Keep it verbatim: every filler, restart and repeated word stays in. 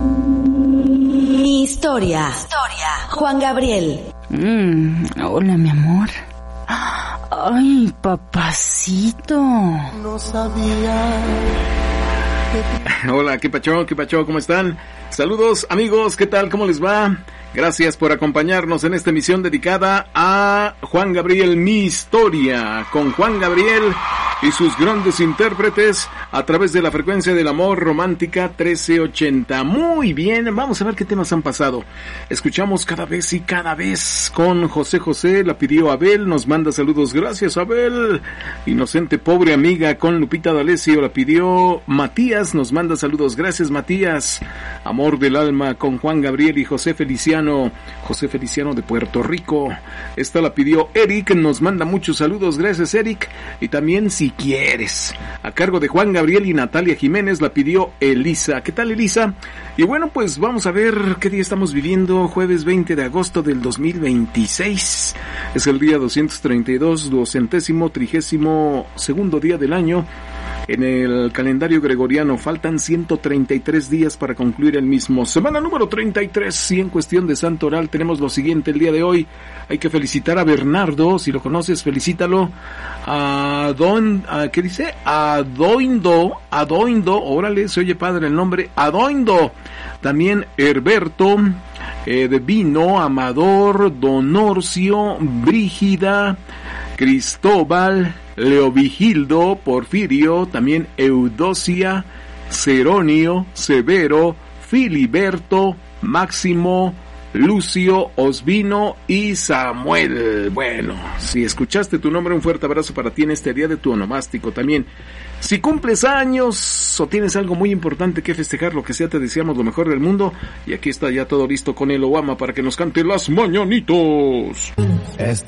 Mi historia. Historia. Juan Gabriel. Mm, hola, mi amor. Ay, papacito. No sabía. Hola, ¿qué pacho? ¿Qué pacho? ¿Cómo están? Saludos, amigos, ¿qué tal? ¿Cómo les va? Gracias por acompañarnos en esta emisión dedicada a Juan Gabriel, Mi Historia, con Juan Gabriel y sus grandes intérpretes a través de la frecuencia del amor romántica trece ochenta. Muy bien, vamos a ver qué temas han pasado. Escuchamos Cada vez y cada vez con José José, la pidió Abel, nos manda saludos, gracias Abel. Inocente pobre amiga con Lupita D'Alessio, la pidió Matías, nos manda saludos, gracias Matías. Amor del alma con Juan Gabriel y José Feliciano, José Feliciano de Puerto Rico. Esta la pidió Eric, nos manda muchos saludos, gracias Eric. Y también Si Quieres, a cargo de Juan Gabriel y Natalia Jiménez, la pidió Elisa. ¿Qué tal, Elisa? Y bueno, pues vamos a ver qué día estamos viviendo. Jueves veinte de agosto del dos mil veintiséis. Es el día doscientos treinta y dos, duocentésimo, trigésimo segundo día del año. En el calendario gregoriano faltan ciento treinta y tres días para concluir el mismo. Semana número treinta y tres, y en cuestión de santo oral tenemos lo siguiente el día de hoy. Hay que felicitar a Bernardo, si lo conoces, felicítalo. A Don, a, ¿qué dice? Adoindo, Adoindo, órale, se oye padre el nombre, Adoindo. También Herberto, eh, de Vino, Amador, Donorcio, Brígida, Cristóbal, Leovigildo, Porfirio, también Eudocia, Ceronio, Severo, Filiberto, Máximo, Lucio, Osvino y Samuel. Bueno, si escuchaste tu nombre, un fuerte abrazo para ti en este día de tu onomástico. También, si cumples años o tienes algo muy importante que festejar, lo que sea, te deseamos lo mejor del mundo. Y aquí está ya todo listo con el Obama para que nos cante las mañanitos.